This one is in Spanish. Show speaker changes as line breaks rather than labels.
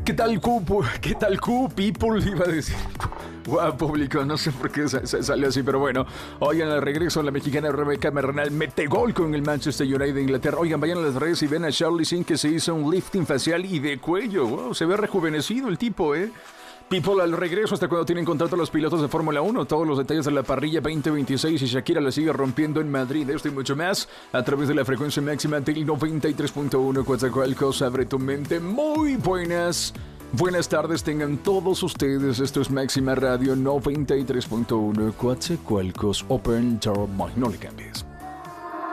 ¿Qué tal, ¿Qué tal, people? Iba a decir. Wow, público, no sé por qué salió así, pero bueno. Oigan, al regreso, la mexicana Rebeca Bernal mete gol con el Manchester United de Inglaterra. Oigan, vayan a las redes y ven a Charlie Sin que se hizo un lifting facial y de cuello. Wow, se ve rejuvenecido el tipo, ¿eh? People, al regreso, hasta cuando tienen contrato los pilotos de Fórmula 1, todos los detalles de la parrilla 2026 y Shakira la sigue rompiendo en Madrid. Esto y mucho más a través de la frecuencia máxima del 93.1. Coatzacoalcos, abre tu mente. Muy buenas tardes tengan todos ustedes. Esto es Máxima Radio 93.1. Coatzacoalcos, Open Door Mind. No le cambies.